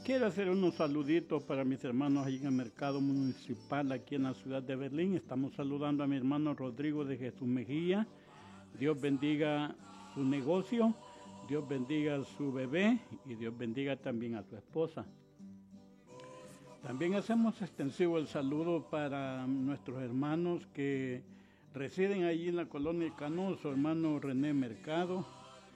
Quiero hacer unos saluditos para mis hermanos ahí en el mercado municipal aquí en la ciudad de Berlín. Estamos saludando a mi hermano Rodrigo de Jesús Mejía. Dios bendiga su negocio, Dios bendiga a su bebé y Dios bendiga también a su esposa. También hacemos extensivo el saludo para nuestros hermanos que residen allí en la colonia Canoso, hermano René Mercado,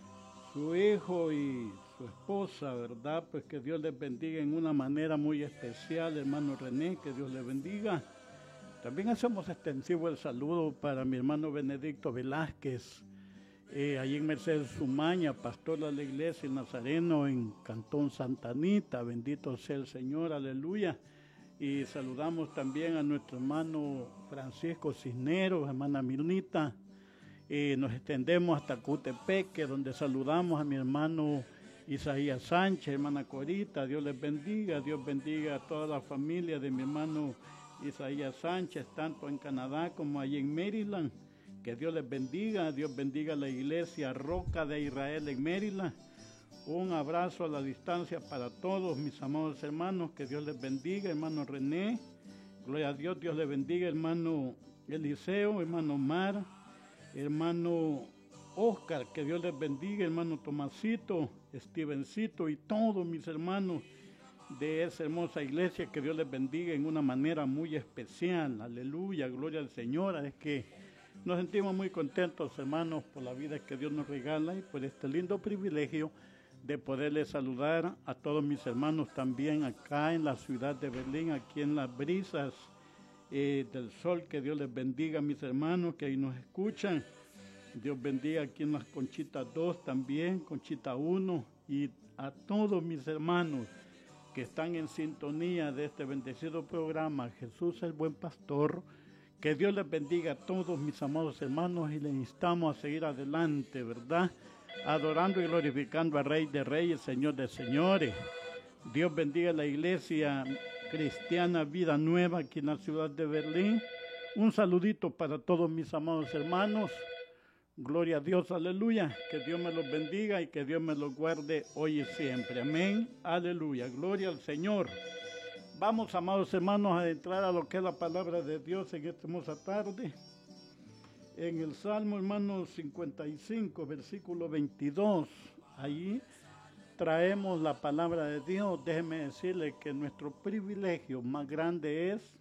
su hijo y su esposa, ¿verdad? Pues que Dios les bendiga en una manera muy especial, hermano René, que Dios les bendiga. También hacemos extensivo el saludo para mi hermano Benedicto Velázquez, allí en Mercedes Sumaña, pastor de la iglesia el Nazareno en Cantón Santa Anita, bendito sea el Señor, aleluya. Y saludamos también a nuestro hermano Francisco Cisneros, hermana Milnita. Nos extendemos hasta Cutepeque, donde saludamos a mi hermano Isaías Sánchez, hermana Corita, Dios les bendiga, Dios bendiga a toda la familia de mi hermano Isaías Sánchez, tanto en Canadá como allí en Maryland. Que Dios les bendiga, Dios bendiga a la iglesia Roca de Israel en Maryland. Un abrazo a la distancia para todos mis amados hermanos, que Dios les bendiga, hermano René, gloria a Dios, Dios les bendiga, hermano Eliseo, hermano Mar, hermano Oscar, que Dios les bendiga, hermano Tomasito, Stevencito y todos mis hermanos de esa hermosa iglesia, que Dios les bendiga en una manera muy especial, aleluya, gloria al Señor. Es que nos sentimos muy contentos, hermanos, por la vida que Dios nos regala y por este lindo privilegio de poderles saludar a todos mis hermanos también acá en la ciudad de Berlín, aquí en las brisas del sol. Que Dios les bendiga, mis hermanos que ahí nos escuchan. Dios bendiga aquí en las Conchitas 2 también, Conchita 1, y a todos mis hermanos que están en sintonía de este bendecido programa, Jesús el Buen Pastor. Que Dios les bendiga a todos mis amados hermanos y les instamos a seguir adelante, ¿verdad? Adorando y glorificando al Rey de Reyes, Señor de Señores. Dios bendiga a la iglesia cristiana Vida Nueva aquí en la ciudad de Berlín. Un saludito para todos mis amados hermanos. Gloria a Dios, aleluya. Que Dios me los bendiga y que Dios me los guarde hoy y siempre. Amén, aleluya. Gloria al Señor. Vamos, amados hermanos, a entrar a lo que es la palabra de Dios en esta hermosa tarde. En el Salmo, hermanos, 55, versículo 22, ahí traemos la palabra de Dios. Déjeme decirle que nuestro privilegio más grande es,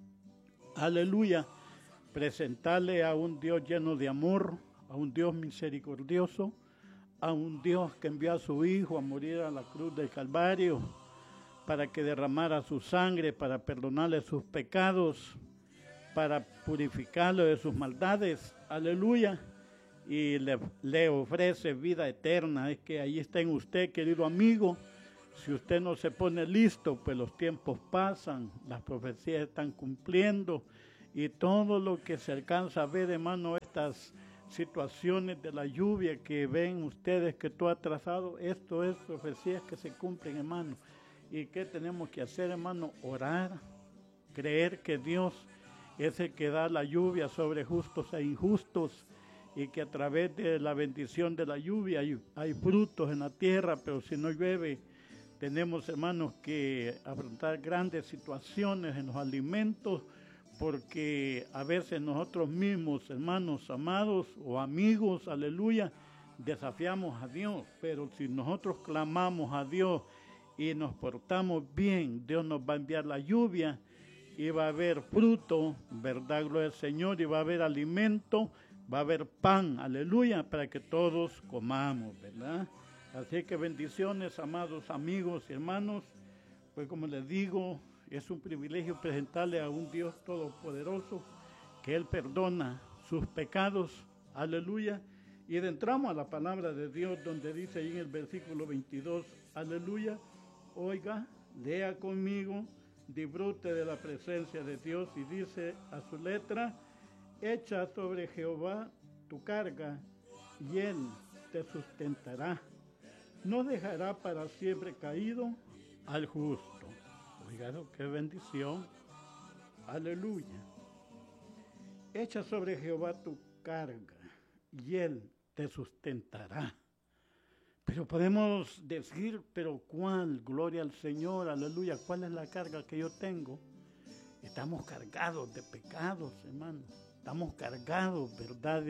aleluya, presentarle a un Dios lleno de amor, a un Dios misericordioso, a un Dios que envió a su Hijo a morir a la cruz del Calvario, para que derramara su sangre, para perdonarle sus pecados, para purificarlo de sus maldades, aleluya, y le ofrece vida eterna. Es que ahí está en usted, querido amigo. Si usted no se pone listo, pues los tiempos pasan, las profecías están cumpliendo, y todo lo que se alcanza a ver, hermano, estas situaciones de la lluvia que ven ustedes que todo ha trazado, esto es profecías que se cumplen, hermano. ¿Y qué tenemos que hacer, hermano? Orar, creer que Dios es el que da la lluvia sobre justos e injustos, y que a través de la bendición de la lluvia hay frutos en la tierra, pero si no llueve, tenemos, hermanos, que afrontar grandes situaciones en los alimentos, porque a veces nosotros mismos, hermanos amados o amigos, aleluya, desafiamos a Dios, pero si nosotros clamamos a Dios y nos portamos bien, Dios nos va a enviar la lluvia y va a haber fruto, ¿verdad? Gloria al Señor, y va a haber alimento, va a haber pan, aleluya, para que todos comamos, ¿verdad? Así que bendiciones, amados amigos y hermanos. Pues como les digo, es un privilegio presentarle a un Dios todopoderoso, que Él perdona sus pecados, aleluya. Y entramos a la palabra de Dios, donde dice ahí en el versículo 22, aleluya. Oiga, lea conmigo, disfrute de la presencia de Dios, y dice a su letra: echa sobre Jehová tu carga y Él te sustentará. No dejará para siempre caído al justo. Oiga, qué bendición. Aleluya. Echa sobre Jehová tu carga y Él te sustentará. Pero Pero podemos decir, pero ¿cuál? Gloria al Señor, aleluya. ¿Cuál es la carga que yo tengo? Estamos cargados de pecados, hermano. Estamos cargados, ¿verdad?,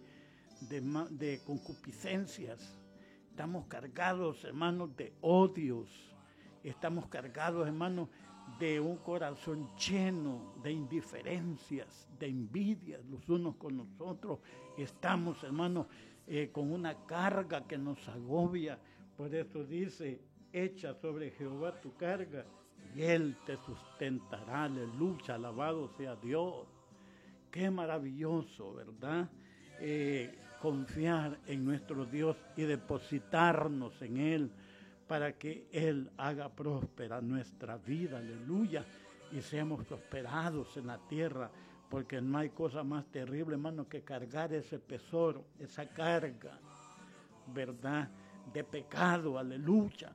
de concupiscencias. Estamos cargados, hermanos, de odios. Estamos cargados, hermanos, de un corazón lleno de indiferencias, de envidias los unos con los otros. Estamos, hermanos, con una carga que nos agobia. Por eso dice, echa sobre Jehová tu carga y Él te sustentará. Aleluya, alabado sea Dios. Qué maravilloso, ¿verdad? Confiar en nuestro Dios y depositarnos en Él para que Él haga próspera nuestra vida, aleluya, y seamos prosperados en la tierra, porque no hay cosa más terrible, hermano, que cargar ese peso, esa carga, ¿verdad?, de pecado, aleluya.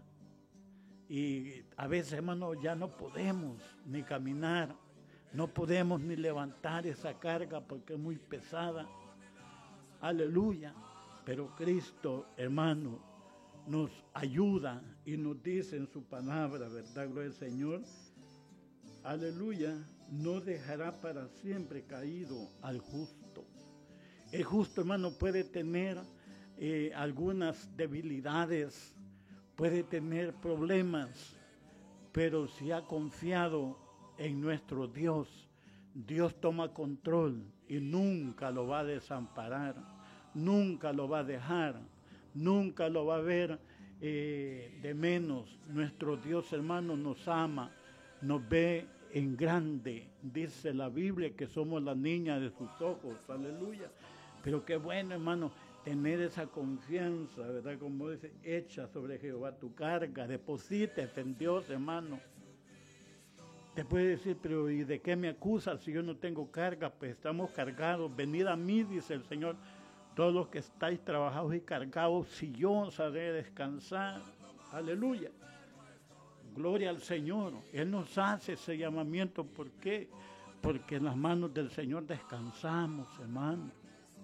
Y a veces, hermano, ya no podemos ni caminar, no podemos ni levantar esa carga porque es muy pesada, aleluya. Pero Cristo, hermano, nos ayuda y nos dice en su palabra, ¿verdad? Gloria al Señor, aleluya, no dejará para siempre caído al justo. El justo, hermano, puede tener algunas debilidades, puede tener problemas, pero si ha confiado en nuestro Dios, Dios toma control y nunca lo va a desamparar, nunca lo va a dejar, nunca lo va a ver de menos. Nuestro Dios, hermano, nos ama, nos ve en grande. Dice la Biblia que somos la niña de sus ojos, aleluya. Pero qué bueno, hermano, tener esa confianza, ¿verdad? Como dice, echa sobre Jehová tu carga, deposites en Dios, hermano. Te puede decir, pero ¿y de qué me acusas si yo no tengo carga? Pues estamos cargados. Venid a mí, dice el Señor, todos los que estáis trabajados y cargados, si yo os haré descansar. Aleluya. Gloria al Señor. Él nos hace ese llamamiento. ¿Por qué? Porque en las manos del Señor descansamos, hermano.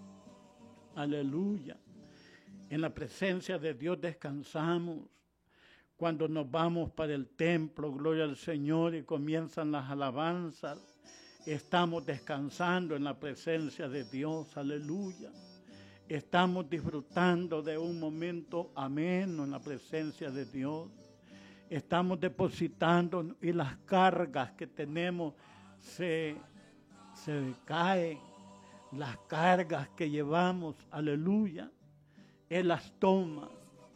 Aleluya. En la presencia de Dios descansamos. Cuando nos vamos para el templo, gloria al Señor, y comienzan las alabanzas, estamos descansando en la presencia de Dios, aleluya. Estamos disfrutando de un momento ameno en la presencia de Dios. Estamos depositando y las cargas que tenemos se caen. Las cargas que llevamos, aleluya, Él las toma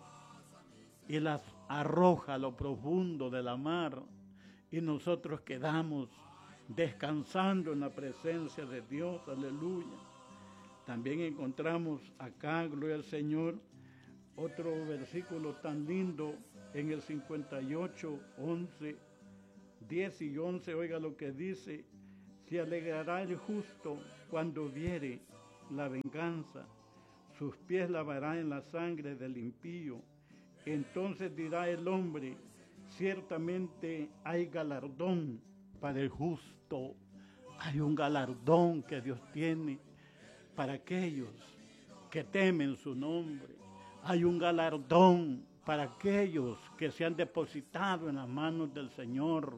y las arroja a lo profundo de la mar y nosotros quedamos descansando en la presencia de Dios, aleluya. También encontramos acá, gloria al Señor, otro versículo tan lindo en el 58, 11, 10 y 11, oiga lo que dice, se alegrará el justo cuando viere la venganza, sus pies lavará en la sangre del impío. Entonces dirá el hombre, ciertamente hay galardón para el justo. Hay un galardón que Dios tiene para aquellos que temen su nombre. Hay un galardón para aquellos que se han depositado en las manos del Señor.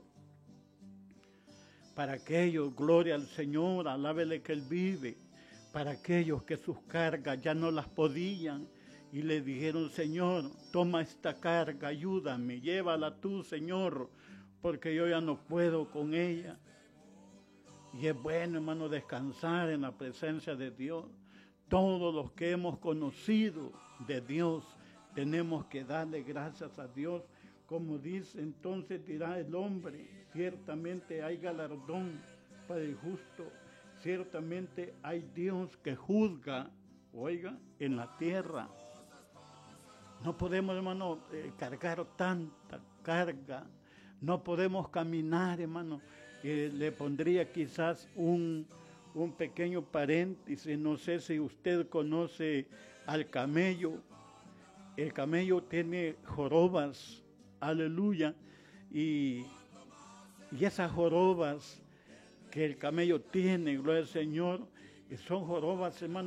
Para aquellos, gloria al Señor, alábele que Él vive. Para aquellos que sus cargas ya no las podían y le dijeron, Señor, toma esta carga, ayúdame, llévala tú, Señor, porque yo ya no puedo con ella. Y es bueno, hermano, descansar en la presencia de Dios. Todos los que hemos conocido de Dios, tenemos que darle gracias a Dios. Como dice, entonces dirá el hombre, ciertamente hay galardón para el justo. Ciertamente hay Dios que juzga, oiga, en la tierra. No podemos, hermano, cargar tanta carga. No podemos caminar, hermano. Le pondría quizás un pequeño paréntesis. No sé si usted conoce al camello. El camello tiene jorobas, aleluya. Y esas jorobas que el camello tiene, gloria al Señor, son jorobas, hermano,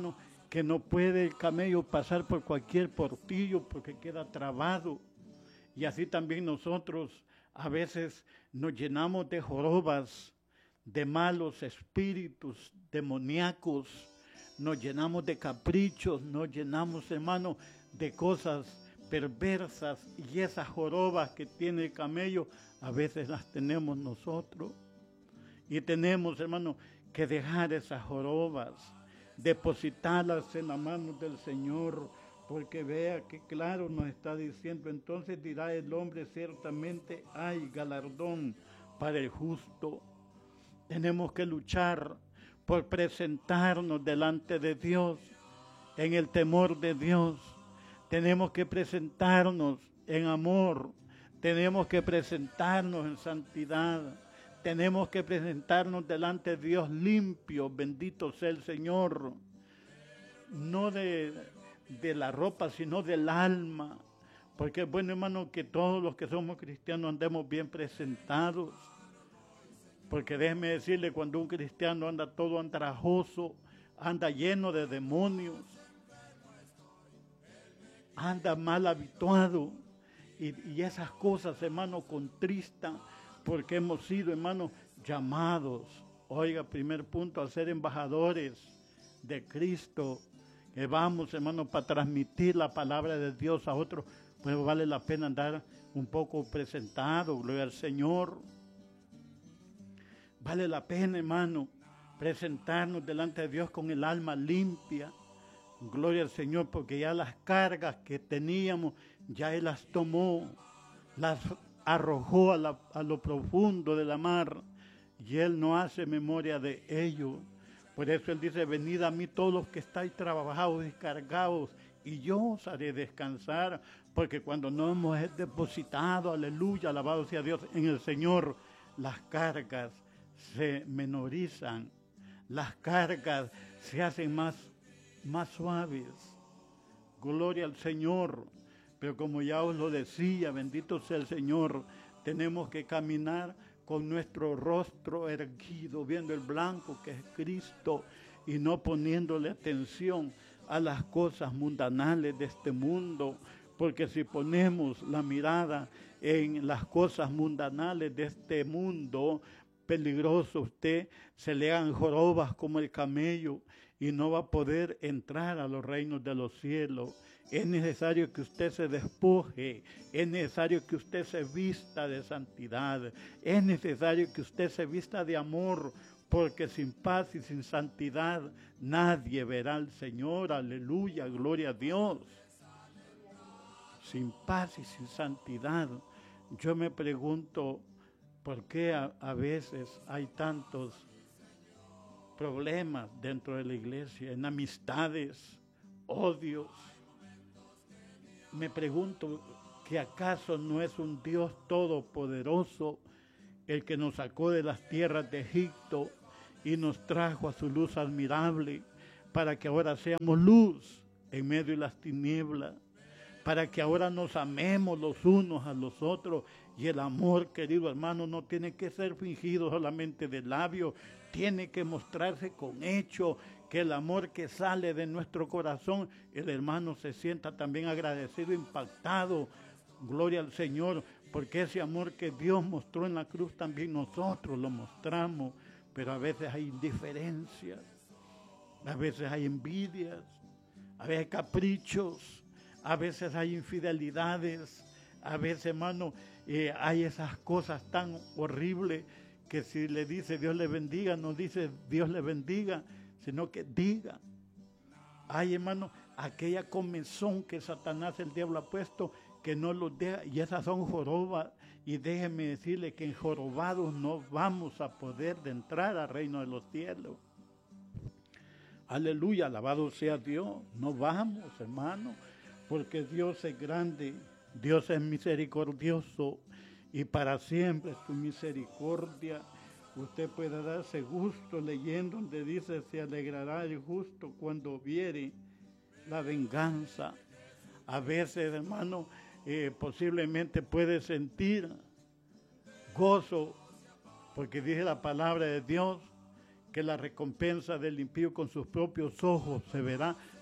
que no puede el camello pasar por cualquier portillo porque queda trabado. Y así también nosotros a veces nos llenamos de jorobas, de malos espíritus demoníacos, nos llenamos de caprichos, nos llenamos, hermano, de cosas perversas, y esas jorobas que tiene el camello a veces las tenemos nosotros. Y tenemos, hermano, que dejar esas jorobas, depositarlas en las manos del Señor, porque vea que claro nos está diciendo, entonces dirá el hombre, ciertamente hay galardón para el justo. Tenemos que luchar por presentarnos delante de Dios en el temor de Dios. Tenemos que presentarnos en amor, tenemos que presentarnos en santidad, tenemos que presentarnos delante de Dios limpio, bendito sea el Señor, no de la ropa, sino del alma, porque es bueno, hermano, que todos los que somos cristianos andemos bien presentados, porque déjeme decirle, cuando un cristiano anda todo andrajoso, anda lleno de demonios, anda mal habituado, y esas cosas, hermano, contristan, porque hemos sido, hermano, llamados, oiga, primer punto, a ser embajadores de Cristo, que vamos, hermano, para transmitir la palabra de Dios a otros, pues vale la pena andar un poco presentado, gloria al Señor. Vale la pena, hermano, presentarnos delante de Dios con el alma limpia. Gloria al Señor, porque ya las cargas que teníamos, ya Él las tomó, las arrojó a lo profundo de la mar, y Él no hace memoria de ello. Por eso Él dice, venid a mí todos los que estáis trabajados y cargados, y yo os haré descansar, porque cuando no hemos depositado, aleluya, alabado sea Dios, en el Señor, las cargas se menorizan, las cargas se hacen más suaves. Gloria al Señor. Pero como ya os lo decía, bendito sea el Señor, tenemos que caminar con nuestro rostro erguido, viendo el blanco que es Cristo, y no poniéndole atención a las cosas mundanales de este mundo, porque si ponemos la mirada en las cosas mundanales de este mundo, peligroso usted, se le hagan jorobas como el camello y no va a poder entrar a los reinos de los cielos. Es necesario que usted se despoje, es necesario que usted se vista de santidad, es necesario que usted se vista de amor, porque sin paz y sin santidad nadie verá al Señor. Aleluya, gloria a Dios. Sin paz y sin santidad. Yo me pregunto, ¿por qué a veces hay tantos problemas dentro de la iglesia, en amistades, odios? Me pregunto que acaso no es un Dios todopoderoso el que nos sacó de las tierras de Egipto y nos trajo a su luz admirable para que ahora seamos luz en medio de las tinieblas, para que ahora nos amemos los unos a los otros. Y el amor, querido hermano, no tiene que ser fingido solamente de labios, tiene que mostrarse con hechos, que el amor que sale de nuestro corazón, el hermano se sienta también agradecido, impactado. Gloria al Señor, porque ese amor que Dios mostró en la cruz también nosotros lo mostramos, pero a veces hay indiferencias, a veces hay envidias, a veces hay caprichos, a veces hay infidelidades, a veces, hermano, hay esas cosas tan horribles que si le dice Dios le bendiga, no dice Dios le bendiga, sino que diga. Hay, hermano, aquella comezón que Satanás, el diablo, ha puesto, que no los deja, y esas son jorobas, y déjeme decirle que en jorobados no vamos a poder de entrar al reino de los cielos. Aleluya, alabado sea Dios. No vamos, hermano, porque Dios es grande, Dios es misericordioso, y para siempre su misericordia. Usted puede darse gusto leyendo donde dice, se alegrará el justo cuando viere la venganza. A veces, hermano, posiblemente puede sentir gozo, porque dice la palabra de Dios, que la recompensa del impío con sus propios ojos se verá,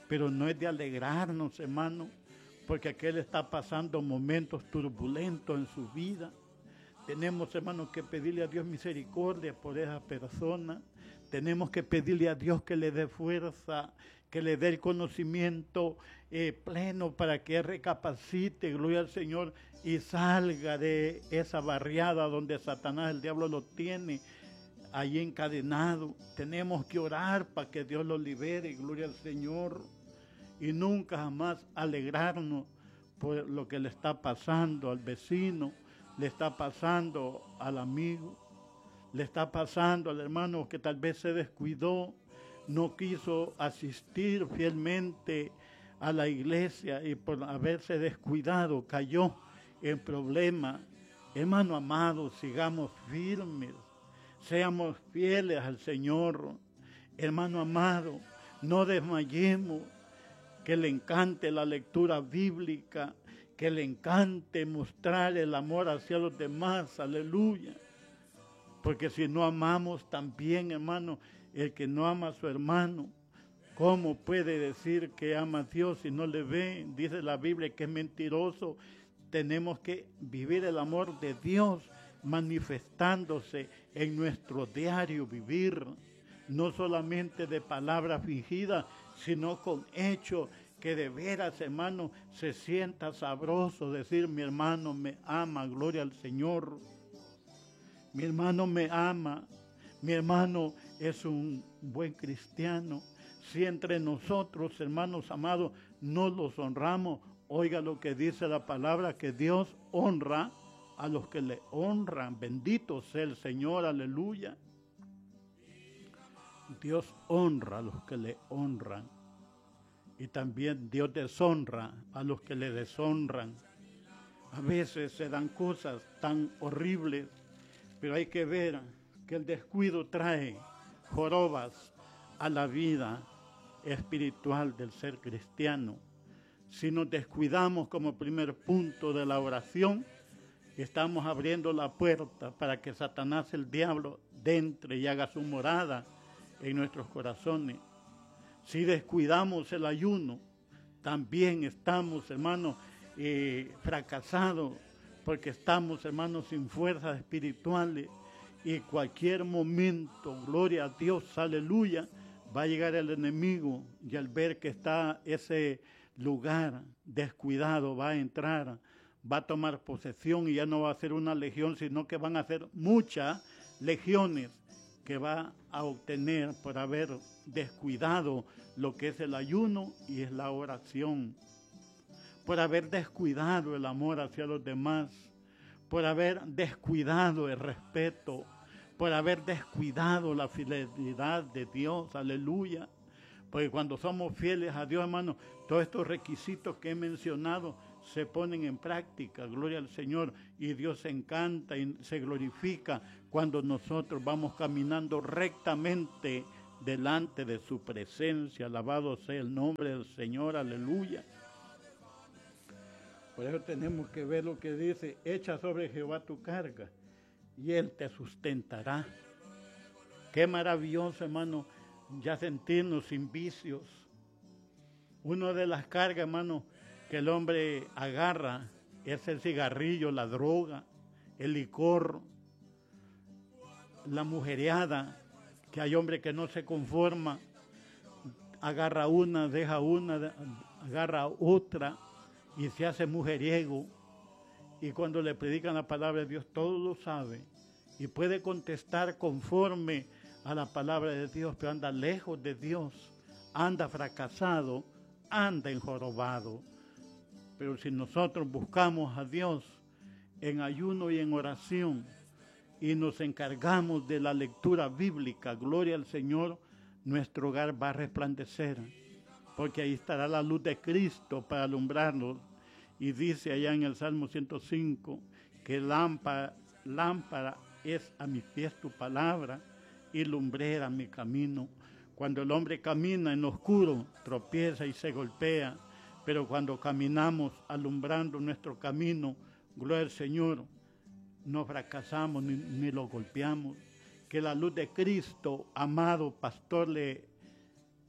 pero no es de alegrarnos, hermano, porque aquel está pasando momentos turbulentos en su vida. Tenemos, hermanos, que pedirle a Dios misericordia por esa persona. Tenemos que pedirle a Dios que le dé fuerza, que le dé el conocimiento pleno para que recapacite, gloria al Señor, y salga de esa barriada donde Satanás, el diablo, lo tiene ahí encadenado. Tenemos que orar para que Dios lo libere, gloria al Señor, y nunca jamás alegrarnos por lo que le está pasando al vecino, le está pasando al amigo, le está pasando al hermano que tal vez se descuidó, no quiso asistir fielmente a la iglesia y por haberse descuidado cayó en problemas. Hermano amado, sigamos firmes, seamos fieles al Señor. Hermano amado, no desmayemos, que le encante la lectura bíblica, que le encante mostrar el amor hacia los demás, aleluya. Porque si no amamos también, hermano, el que no ama a su hermano, ¿cómo puede decir que ama a Dios si no le ve? Dice la Biblia que es mentiroso. Tenemos que vivir el amor de Dios manifestándose en nuestro diario vivir, no solamente de palabras fingidas, sino con hechos, que de veras, hermano, se sienta sabroso decir: mi hermano me ama, gloria al Señor. Mi hermano me ama, mi hermano es un buen cristiano. Si entre nosotros, hermanos amados, no los honramos, oiga lo que dice la palabra, que Dios honra a los que le honran. Bendito sea el Señor, aleluya. Dios honra a los que le honran. Y también Dios deshonra a los que le deshonran. A veces se dan cosas tan horribles, pero hay que ver que el descuido trae jorobas a la vida espiritual del ser cristiano. Si nos descuidamos como primer punto de la oración, estamos abriendo la puerta para que Satanás, el diablo, entre y haga su morada en nuestros corazones. Si descuidamos el ayuno, también estamos, hermanos, fracasados, porque estamos, hermanos, sin fuerzas espirituales, y cualquier momento, gloria a Dios, aleluya, va a llegar el enemigo, y al ver que está ese lugar descuidado, va a entrar, va a tomar posesión, y ya no va a ser una legión, sino que van a ser muchas legiones que va a obtener por haber descuidado lo que es el ayuno y es la oración, por haber descuidado el amor hacia los demás, por haber descuidado el respeto, por haber descuidado la fidelidad de Dios, aleluya. Porque cuando somos fieles a Dios, hermano, todos estos requisitos que he mencionado se ponen en práctica, gloria al Señor, y Dios se encanta y se glorifica cuando nosotros vamos caminando rectamente delante de su presencia. Alabado sea el nombre del Señor, aleluya. Por eso tenemos que ver lo que dice: echa sobre Jehová tu carga y Él te sustentará. Qué maravilloso, hermano, ya sentirnos sin vicios. Una de las cargas, hermano, que el hombre agarra es el cigarrillo, la droga, el licor, la mujereada, que hay hombre que no se conforma, agarra una, deja una, agarra otra y se hace mujeriego. Y cuando le predican la palabra de Dios, todo lo sabe y puede contestar conforme a la palabra de Dios, pero anda lejos de Dios, anda fracasado, anda enjorobado. Pero si nosotros buscamos a Dios en ayuno y en oración y nos encargamos de la lectura bíblica, gloria al Señor, nuestro hogar va a resplandecer, porque ahí estará la luz de Cristo para alumbrarnos. Y dice allá en el Salmo 105 que lámpara es a mis pies tu palabra y lumbrera mi camino. Cuando el hombre camina en lo oscuro, tropieza y se golpea, pero cuando caminamos alumbrando nuestro camino, gloria al Señor, no fracasamos ni lo golpeamos. Que la luz de Cristo, amado pastor, le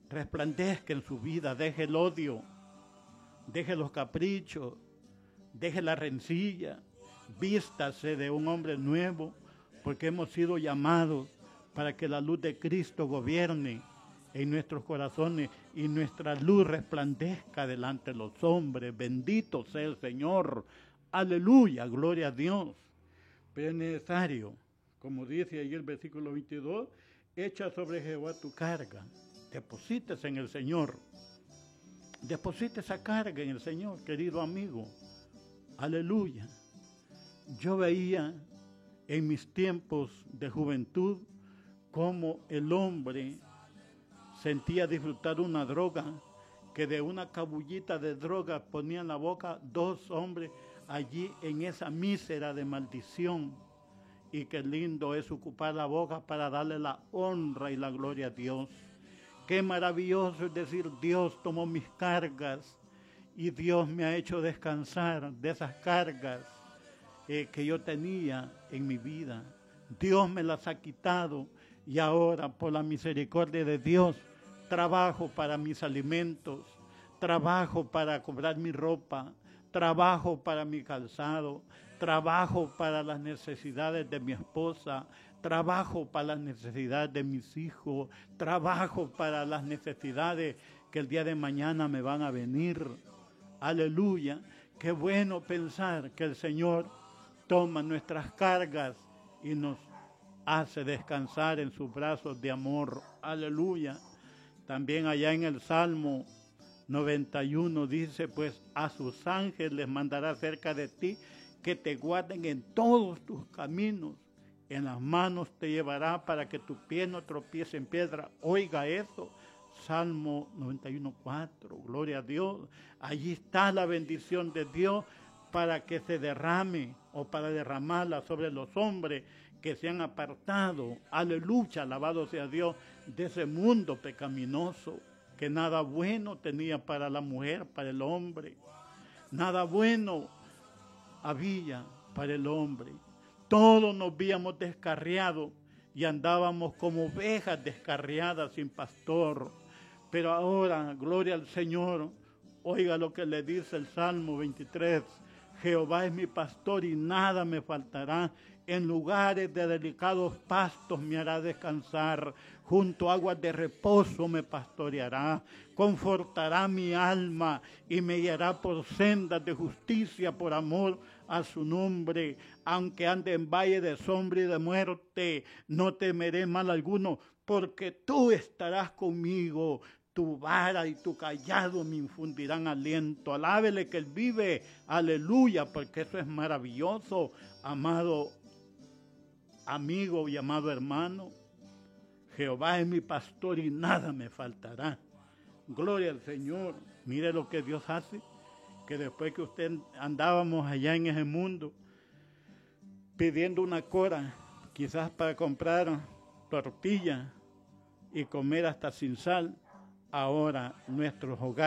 resplandezca en su vida, deje el odio, deje los caprichos, deje la rencilla, vístase de un hombre nuevo, porque hemos sido llamados para que la luz de Cristo gobierne en nuestros corazones y nuestra luz resplandezca delante de los hombres. Bendito sea el Señor. Aleluya, gloria a Dios. Pero es necesario, como dice ahí el versículo 22, echa sobre Jehová tu carga, deposites en el Señor. Deposite esa carga en el Señor, querido amigo. Aleluya. Yo veía en mis tiempos de juventud cómo el hombre sentía disfrutar una droga, que de una cabullita de droga ponía en la boca 2 hombres allí en esa mísera de maldición. Y qué lindo es ocupar la boca para darle la honra y la gloria a Dios. Qué maravilloso es decir, Dios tomó mis cargas y Dios me ha hecho descansar de esas cargas que yo tenía en mi vida. Dios me las ha quitado y ahora por la misericordia de Dios trabajo para mis alimentos, trabajo para cobrar mi ropa, trabajo para mi calzado, trabajo para las necesidades de mi esposa, trabajo para las necesidades de mis hijos, trabajo para las necesidades que el día de mañana me van a venir. Aleluya, qué bueno pensar que el Señor toma nuestras cargas y nos hace descansar en sus brazos de amor. Aleluya. También allá en el Salmo 91 dice, pues a sus ángeles les mandará cerca de ti que te guarden en todos tus caminos. En las manos te llevará para que tu pie no tropiece en piedra. Oiga eso. Salmo 91:4. Gloria a Dios. Allí está la bendición de Dios para que se derrame o para derramarla sobre los hombres que se han apartado. Aleluya, alabado sea Dios, de ese mundo pecaminoso que nada bueno tenía para la mujer, para el hombre. Nada bueno había para el hombre. Todos nos habíamos descarriado y andábamos como ovejas descarriadas sin pastor. Pero ahora, gloria al Señor, oiga lo que le dice el Salmo 23. Jehová es mi pastor y nada me faltará. En lugares de delicados pastos me hará descansar. Junto a aguas de reposo me pastoreará. Confortará mi alma y me guiará por sendas de justicia por amor a su nombre. Aunque ande en valle de sombra y de muerte, no temeré mal alguno, porque tú estarás conmigo. Tu vara y tu callado me infundirán aliento. Alábele que Él vive. Aleluya, porque eso es maravilloso, amado amigo y amado hermano. Jehová es mi pastor y nada me faltará. Gloria al Señor. Mire lo que Dios hace, que después que usted andábamos allá en ese mundo pidiendo una cora, quizás para comprar tortilla y comer hasta sin sal, ahora nuestros hogares